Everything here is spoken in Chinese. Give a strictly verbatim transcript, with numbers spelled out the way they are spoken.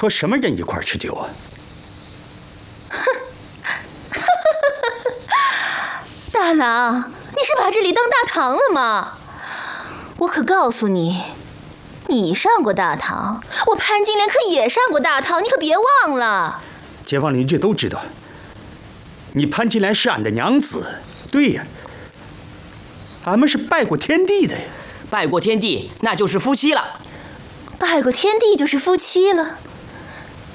和什么人一块吃酒啊？ 大郎，你是把这里当大堂了吗？我可告诉你，你上过大堂，我潘金莲可也上过大堂，你可别忘了。 街坊邻居都知道，你潘金莲是俺的娘子。对呀，俺们是拜过天地的呀。 拜过天地，那就是夫妻了。 拜过天地就是夫妻了。